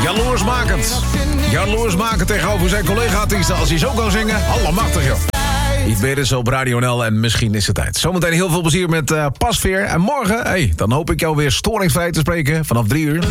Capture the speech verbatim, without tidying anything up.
Jaloersmakend. Jaloersmakend tegenover zijn collega-artiesten. Als hij zo kan zingen, allemachtig joh. Iets beter op Radio N L en misschien is het tijd. Zometeen heel veel plezier met uh, Pasveer. En morgen, hey, dan hoop ik jou weer storingvrij te spreken vanaf drie uur.